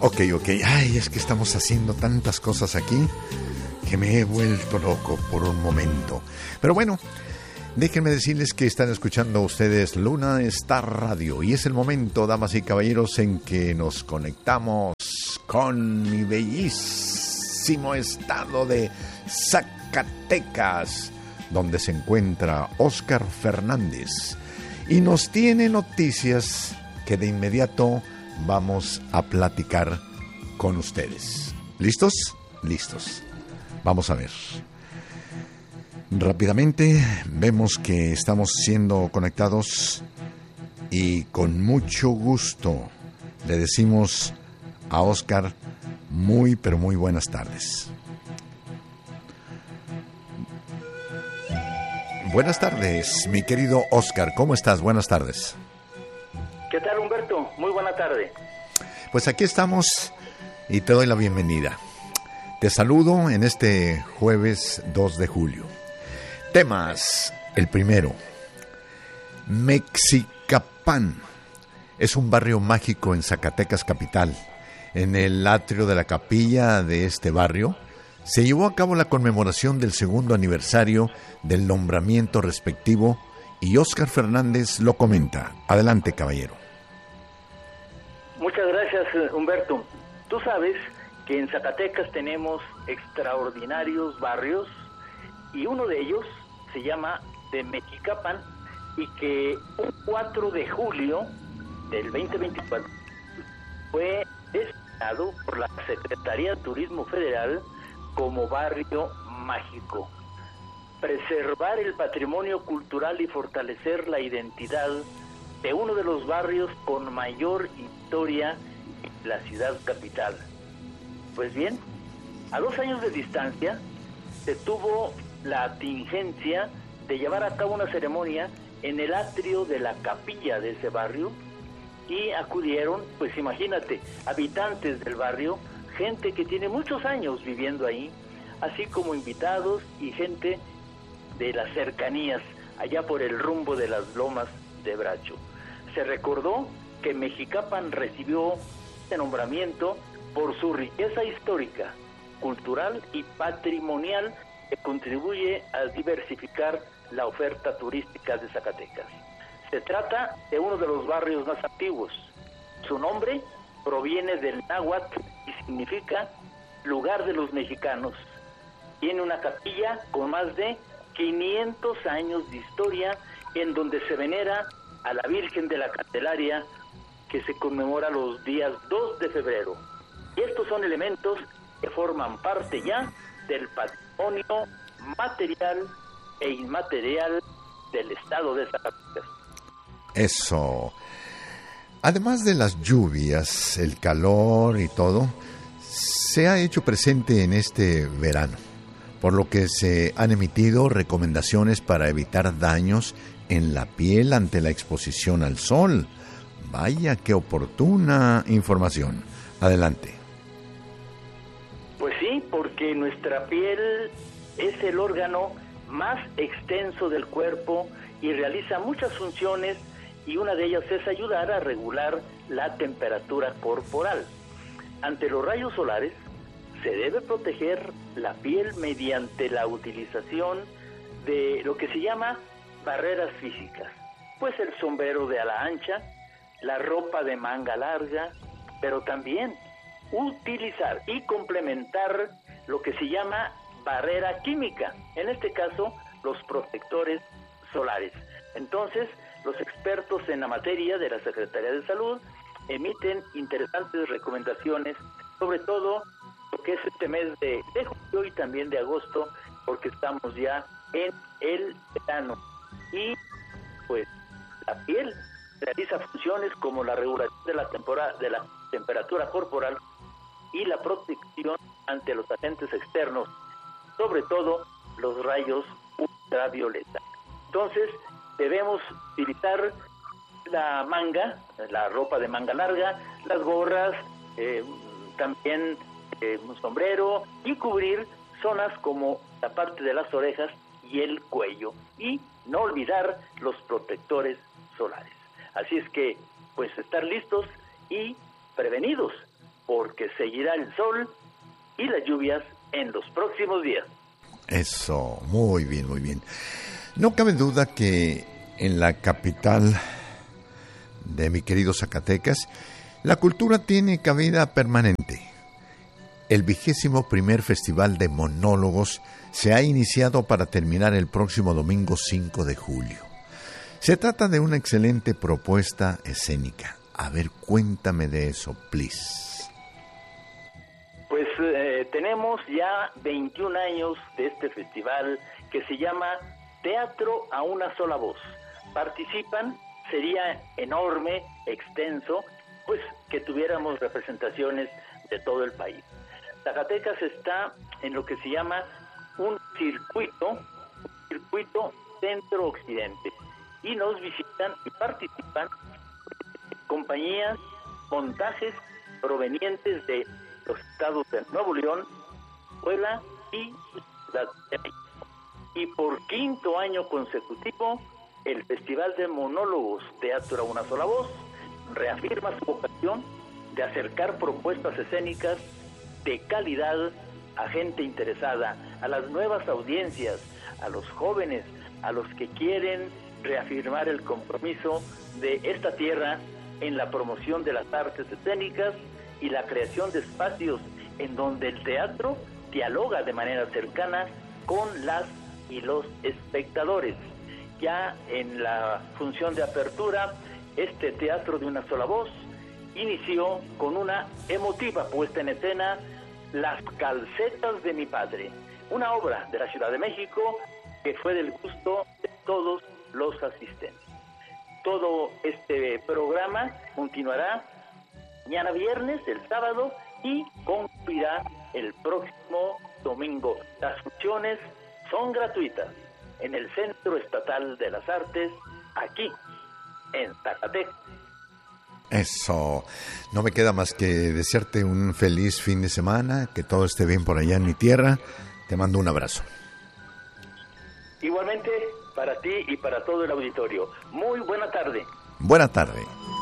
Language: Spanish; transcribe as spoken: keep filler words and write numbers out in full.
Ok, ok. Ay, es que estamos haciendo tantas cosas aquí que me he vuelto loco por un momento. Pero bueno, déjenme decirles que están escuchando ustedes Luna Star Radio. Y es el momento, damas y caballeros, en que nos conectamos con mi bellísimo estado de Zacatecas, donde se encuentra Óscar Fernández. Y nos tiene noticias que de inmediato vamos a platicar con ustedes. ¿Listos? Listos. Vamos a ver. Rápidamente vemos que estamos siendo conectados y con mucho gusto le decimos a Óscar muy pero muy buenas tardes. Buenas tardes, mi querido Óscar. ¿Cómo estás? Buenas tardes. ¿Qué tal, Humberto? Muy buena tarde. Pues aquí estamos y te doy la bienvenida. Te saludo en este jueves dos de julio. Temas. El primero. Mexicapán. Es un barrio mágico en Zacatecas capital. En el atrio de la capilla de este barrio se llevó a cabo la conmemoración del segundo aniversario del nombramiento respectivo y Óscar Fernández lo comenta. Adelante, caballero. Muchas gracias, Humberto. Tú sabes que en Zacatecas tenemos extraordinarios barrios y uno de ellos se llama de Mexicapán y que un cuatro de julio del veinte veinticuatro fue designado por la Secretaría de Turismo Federal como barrio mágico. Preservar el patrimonio cultural y fortalecer la identidad de uno de los barrios con mayor historia en la ciudad capital. Pues bien, a dos años de distancia se tuvo la tingencia de llevar a cabo una ceremonia en el atrio de la capilla de ese barrio y acudieron, pues imagínate, habitantes del barrio, gente que tiene muchos años viviendo ahí, así como invitados y gente de las cercanías, allá por el rumbo de las lomas de Bracho. Se recordó que Mexicapán recibió este nombramiento por su riqueza histórica, cultural y patrimonial que contribuye a diversificar la oferta turística de Zacatecas. Se trata de uno de los barrios más antiguos. Su nombre proviene del náhuatl y significa lugar de los mexicanos. Tiene una capilla con más de quinientos años de historia en donde se venera a la Virgen de la Candelaria, que se conmemora los días dos de febrero. Y estos son elementos que forman parte ya del patrimonio material e inmaterial del estado de Zacatecas. Eso. Además de las lluvias, el calor y todo, se ha hecho presente en este verano, por lo que se han emitido recomendaciones para evitar daños en la piel ante la exposición al sol. Vaya, qué oportuna información. Adelante. Pues sí, porque nuestra piel es el órgano más extenso del cuerpo y realiza muchas funciones, y una de ellas es ayudar a regular la temperatura corporal. Ante los rayos solares, se debe proteger la piel mediante la utilización de lo que se llama barreras físicas, pues el sombrero de ala ancha, la ropa de manga larga, pero también utilizar y complementar lo que se llama barrera química, en este caso los protectores solares. Entonces, los expertos en la materia de la Secretaría de Salud emiten interesantes recomendaciones, sobre todo lo que es este mes de, de julio y también de agosto, porque estamos ya en el verano. Y pues la piel realiza funciones como la regulación de la, tempora, de la temperatura corporal y la protección ante los agentes externos, sobre todo los rayos ultravioleta. Entonces, debemos utilizar la manga, la ropa de manga larga, las gorras, eh, también eh, un sombrero, y cubrir zonas como la parte de las orejas y el cuello, y no olvidar los protectores solares. Así es que, pues, estar listos y prevenidos, porque seguirá el sol y las lluvias en los próximos días. Eso, muy bien, muy bien. No cabe duda que en la capital de mi querido Zacatecas, la cultura tiene cabida permanente. El vigésimo primer Festival de Monólogos se ha iniciado para terminar el próximo domingo cinco de julio. Se trata de una excelente propuesta escénica. A ver, cuéntame de eso, please. Pues eh, tenemos ya veintiún años de este festival que se llama Teatro a una sola voz. Participan, sería enorme, extenso, pues que tuviéramos representaciones de todo el país. Zacatecas está en lo que se llama un circuito, un circuito centro-occidente, y nos visitan y participan compañías, montajes provenientes de los estados de Nuevo León, Puebla y Ciudad de México. Y por quinto año consecutivo, el Festival de Monólogos Teatro a una sola voz reafirma su vocación de acercar propuestas escénicas de calidad a gente interesada, a las nuevas audiencias, a los jóvenes, a los que quieren reafirmar el compromiso de esta tierra en la promoción de las artes escénicas y la creación de espacios en donde el teatro dialoga de manera cercana con las y los espectadores. Ya en la función de apertura, este Teatro de una sola voz inició con una emotiva puesta en escena, Las calcetas de mi padre, una obra de la Ciudad de México que fue del gusto de todos los asistentes. Todo este programa continuará mañana viernes, el sábado, y concluirá el próximo domingo. Las funciones son gratuitas en el Centro Estatal de las Artes, aquí en Zacatecas. Eso, no me queda más que desearte un feliz fin de semana, que todo esté bien por allá en mi tierra. Te mando un abrazo. Igualmente para ti y para todo el auditorio. Muy buena tarde. Buena tarde.